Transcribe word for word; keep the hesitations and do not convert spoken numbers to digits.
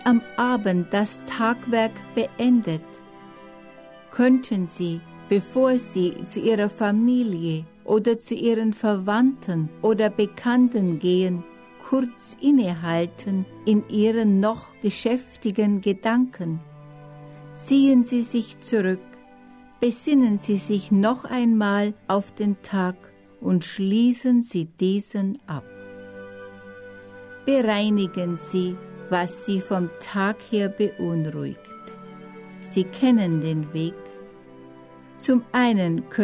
am Abend das Tagwerk beendet, könnten Sie, bevor Sie zu Ihrer Familie oder zu Ihren Verwandten oder Bekannten gehen, kurz innehalten in Ihren noch geschäftigen Gedanken. Ziehen Sie sich zurück, besinnen Sie sich noch einmal auf den Tag und schließen Sie diesen ab. Bereinigen Sie, was Sie vom Tag her beunruhigt. Sie kennen den Weg. Zum einen können